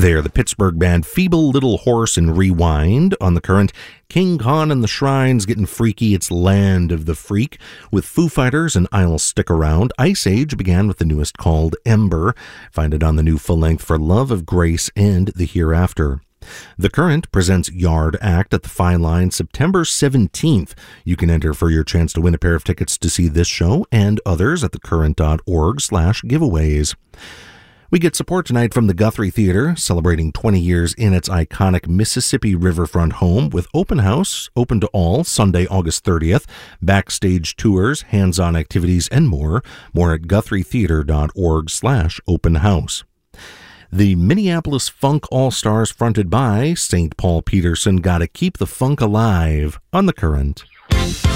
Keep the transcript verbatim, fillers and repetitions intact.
They're the Pittsburgh band Feeble Little Horse and Rewind. On the Current, King Khan and the Shrines getting freaky. It's Land of the Freak with Foo Fighters and I'll Stick Around. Ice Age began with the newest called Ember. Find it on the new full length For Love of Grace and the Hereafter. The Current presents Yard Act at the Fine Line September seventeenth. You can enter for your chance to win a pair of tickets to see this show and others at thecurrent.org slash giveaways. We get support tonight from the Guthrie Theater, celebrating twenty years in its iconic Mississippi riverfront home with open house, open to all, Sunday, August thirtieth, backstage tours, hands-on activities, and more. More at guthrietheater.org slash open house. The Minneapolis Funk All-Stars fronted by Saint Paul Peterson Gotta Keep the Funk Alive on The Current.